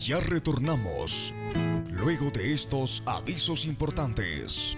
Ya retornamos, luego de estos avisos importantes.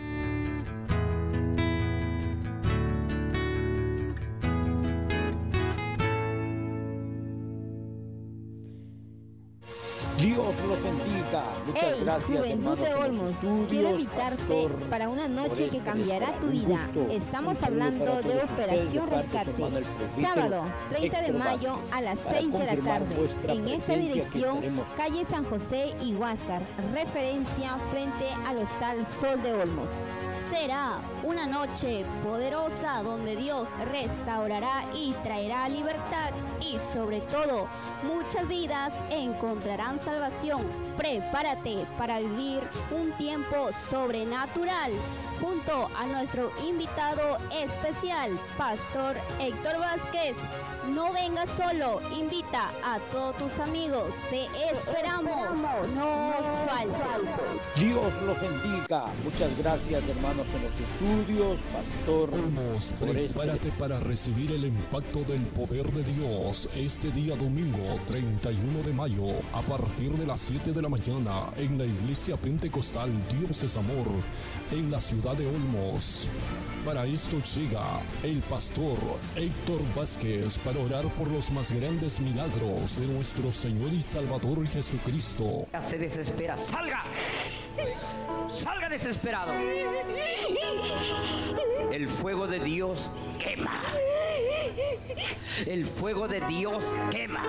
Dios los bendiga. Muchas gracias, Juventud de Olmos, quiero invitarte para una noche que cambiará tu vida. Estamos hablando de Operación Rescate. Sábado 30 de mayo a las 6 de la tarde. En esta dirección, calle San José y Huáscar, referencia frente al Hostal Sol de Olmos. Será una noche poderosa donde Dios restaurará y traerá libertad y sobre todo muchas vidas encontrarán salvación. Prepárate para vivir un tiempo sobrenatural junto a nuestro invitado especial, Pastor Héctor Vázquez. No vengas solo, invita a todos tus amigos. Te esperamos, no faltes. Dios los bendiga. Muchas gracias, hermanos, en los estudios, Pastor. Olmos, prepárate para recibir el impacto del poder de Dios este día domingo 31 de mayo a partir de las 7 de la mañana en la iglesia pentecostal Dios es Amor en la ciudad de Olmos. Para esto llega el pastor Héctor Vázquez para orar por los más grandes milagros de nuestro Señor y Salvador Jesucristo. Se desespera, salga desesperado. El fuego de Dios quema. El fuego de Dios quema.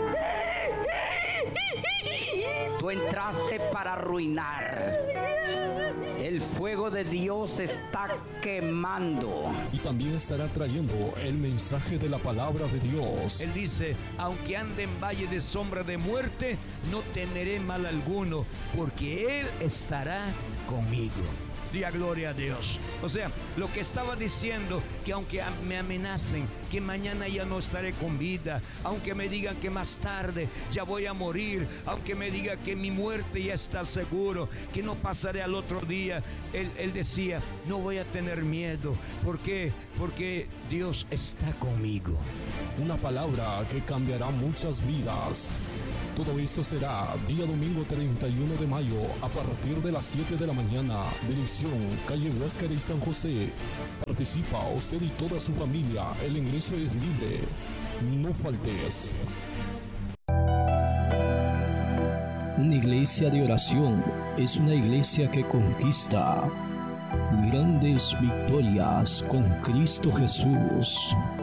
Tú entraste para arruinar. El fuego de Dios está quemando. Y también estará trayendo el mensaje de la palabra de Dios. Él dice, aunque ande en valle de sombra de muerte, no temeré mal alguno, porque Él estará conmigo. Diga gloria a Dios. O sea, lo que estaba diciendo, que aunque me amenacen, que mañana ya no estaré con vida, aunque me digan que más tarde ya voy a morir, aunque me diga que mi muerte ya está seguro, que no pasaré al otro día, él decía, no voy a tener miedo. ¿Por qué? Porque Dios está conmigo. Una palabra que cambiará muchas vidas. Todo esto será día domingo 31 de mayo a partir de las 7 de la mañana. Dirección, calle Huáscar y San José. Participa usted y toda su familia. El ingreso es libre. No faltes. Una iglesia de oración es una iglesia que conquista grandes victorias con Cristo Jesús.